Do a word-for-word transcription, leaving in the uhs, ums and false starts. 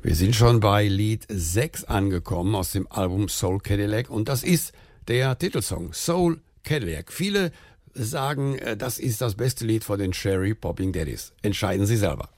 Wir sind schon bei Lied sechs angekommen aus dem Album Soul Cadillac und das ist der Titelsong Soul Cadillac. Viele sagen, das ist das beste Lied von den Cherry Popping Daddies. Entscheiden Sie selber.